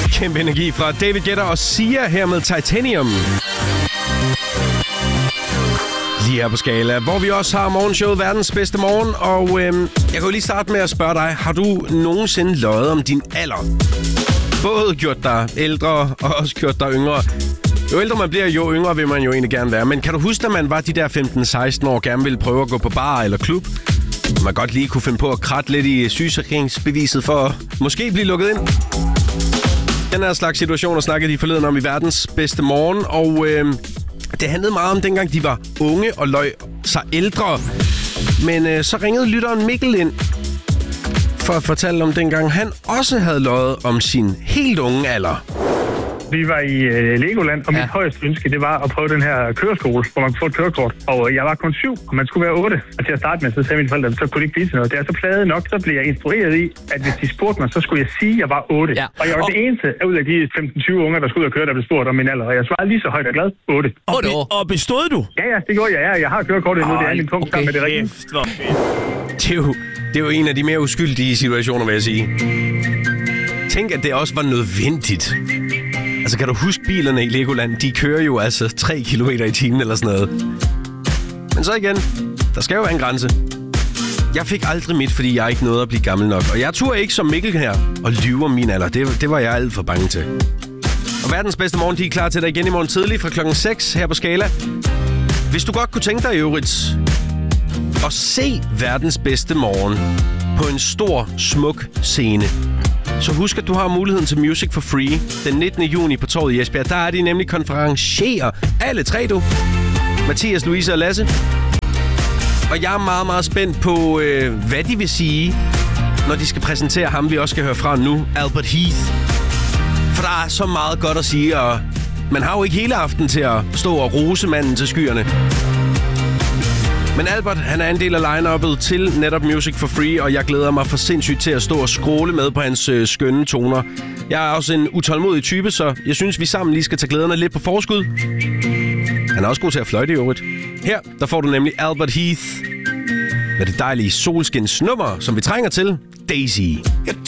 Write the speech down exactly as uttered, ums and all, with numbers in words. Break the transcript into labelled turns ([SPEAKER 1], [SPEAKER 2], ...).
[SPEAKER 1] Kæmpe energi fra David Guetta og Sia her med Titanium. Lige her på Skala, hvor vi også har morgenshowet Verdens Bedste Morgen. Og øhm, jeg kan jo lige starte med at spørge dig, har du nogensinde løjet om din alder? Både gjort dig ældre og også gjort dig yngre. Jo ældre man bliver, jo yngre vil man jo egentlig gerne være. Men kan du huske, at man var de der femten seksten år, gerne ville prøve at gå på bar eller klub? Man godt lige kunne finde på at kratte lidt i sygesikringsbeviset for at måske blive lukket ind. Den her slags situationer snakkede de forleden om i Verdens Bedste Morgen, og øh, det handlede meget om dengang de var unge og løg sig ældre. Men øh, så ringede lytteren Mikkel ind for at fortælle om dengang han også havde løjet om sin helt unge alder.
[SPEAKER 2] Vi var i uh, Legoland, og mit ja. højeste ønske, det var at prøve den her køreskole, hvor man kunne få et kørekort. Og uh, jeg var kun syv, og man skulle være otte. Og til at starte med, så sagde mine forældre, så kunne det ikke blive til noget. Det er så plade nok, så blev jeg instrueret i, at hvis de spurgte mig, så skulle jeg sige, at jeg var otte. Ja. Og jeg var og... det eneste ud af de femten tyve unger, der skulle ud og køre, der blev spurgt om min alder. Og jeg svarede lige så højt og glad, otte.
[SPEAKER 3] Og, be- og bestod du?
[SPEAKER 2] Ja, ja, det gjorde jeg. Ja. Jeg har kørekortet nu, det er min punkt okay. sammen med det rigtige.
[SPEAKER 1] Det er, jo, det er jo en af de mere uskyldige situationer, vil jeg sige. Tænk, at det også var nødvendigt. Altså, kan du huske bilerne i Legoland? De kører jo altså tre kilometer i timen eller sådan noget. Men så igen, der skal jo være en grænse. Jeg fik aldrig mit, fordi jeg ikke nåede at blive gammel nok. Og jeg turde ikke som Mikkel her og lyve om min alder. Det, det var jeg alt for bange til. Og Verdens Bedste Morgen, de er klar til dig igen i morgen tidlig fra klokken seks her på Skala. Hvis du godt kunne tænke dig i øvrigt at se Verdens Bedste Morgen på en stor, smuk scene, så husk, at du har muligheden til Music for Free den nittende juni på Torvet i Esbjerg. Der er de nemlig konferencier. Alle tre, du. Mathias, Louise og Lasse. Og jeg er meget, meget spændt på, øh, hvad de vil sige, når de skal præsentere ham, vi også skal høre fra nu, Albert Heath. For der er så meget godt at sige, og man har jo ikke hele aften til at stå og rose manden til skyerne. Men Albert, han er en del af line-uppet til netop Music for Free, og jeg glæder mig for sindssygt til at stå og scrolle med på hans øh, skønne toner. Jeg er også en utålmodig type, så jeg synes, vi sammen lige skal tage glæderne lidt på forskud. Han er også god til at fløjte i øvrigt. Her, der får du nemlig Albert Heath med det dejlige solskinsnummer, som vi trænger til, Daisy.